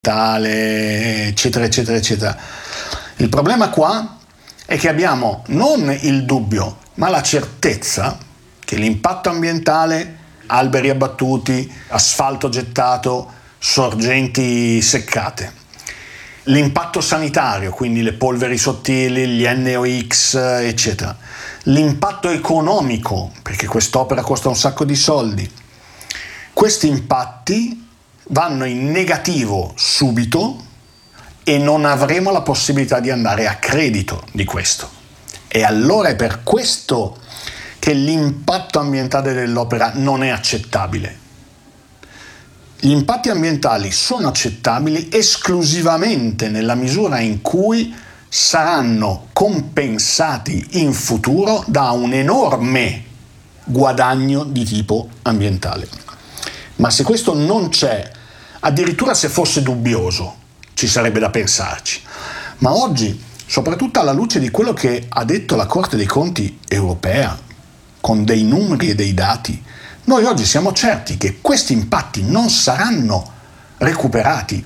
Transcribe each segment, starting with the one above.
eccetera, eccetera, eccetera. Il problema qua è che abbiamo non il dubbio, ma la certezza che l'impatto ambientale, alberi abbattuti, asfalto gettato, sorgenti seccate, l'impatto sanitario, quindi le polveri sottili, gli NOx, eccetera, l'impatto economico, perché quest'opera costa un sacco di soldi, questi impatti vanno in negativo subito e non avremo la possibilità di andare a credito di questo. E allora è per questo che l'impatto ambientale dell'opera non è accettabile. Gli impatti ambientali sono accettabili esclusivamente nella misura in cui saranno compensati in futuro da un enorme guadagno di tipo ambientale. Ma se questo non c'è, addirittura se fosse dubbioso, ci sarebbe da pensarci. Ma oggi, soprattutto alla luce di quello che ha detto la Corte dei Conti europea, con dei numeri e dei dati, noi oggi siamo certi che questi impatti non saranno recuperati.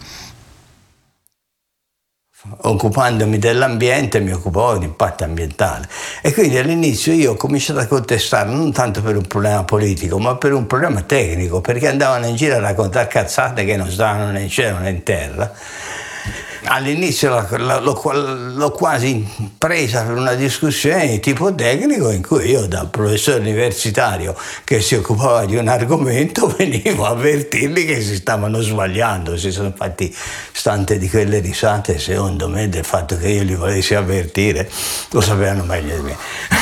Occupandomi dell'ambiente mi occupavo di impatto ambientale e quindi all'inizio io ho cominciato a contestare non tanto per un problema politico ma per un problema tecnico, perché andavano in giro a raccontare cazzate che non stavano né in cielo né in terra. All'inizio l'ho quasi presa per una discussione di tipo tecnico in cui io, da professore universitario che si occupava di un argomento, venivo a avvertirli che si stavano sbagliando. Si sono fatti tante di quelle risate, secondo me, del fatto che io li volessi avvertire, lo sapevano meglio di me.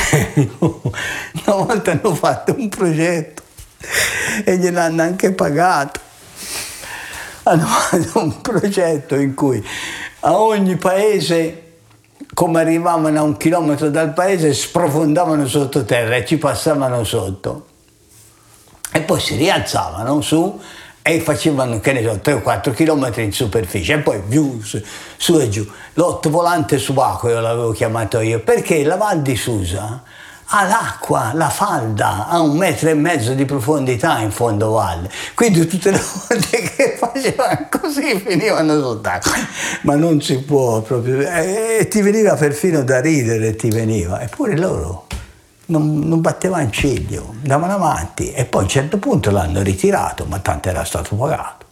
Una volta hanno fatto un progetto e gliel'hanno anche pagato. Hanno fatto un progetto in cui a ogni paese, come arrivavano a 1 chilometro dal paese, sprofondavano sottoterra e ci passavano sotto. E poi si rialzavano su e facevano, che ne so, 3 o 4 chilometri in superficie e poi giù, su e giù. L'ottovolante subacqueo l'avevo chiamato io, perché la Val di Susa ha l'acqua, la falda, a 1,5 metri di profondità in fondo valle. Quindi tutte le volte che facevano così finivano sott'acqua. Ma non si può proprio. E ti veniva perfino da ridere, ti veniva. Eppure loro non battevano ciglio, andavano avanti. E poi a un certo punto l'hanno ritirato, ma tanto era stato pagato.